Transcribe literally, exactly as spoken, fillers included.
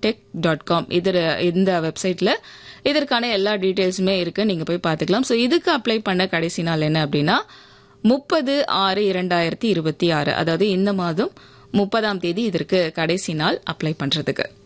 Tech dot com இது இந்த வெப்சைட்ல இதற்கான எல்லா டீடைல்ஸுமே இருக்கு, நீங்க போய் பார்த்துக்கலாம். ஸோ இதுக்கு அப்ளை பண்ண கடைசி நாள் என்ன அப்படின்னா முப்பது ஆறு இரண்டாயிரத்தி இருபத்தி ஆறு, அதாவது இந்த மாதம் முப்பதாம் தேதி இதற்கு கடைசி நாள் அப்ளை பண்றதுக்கு.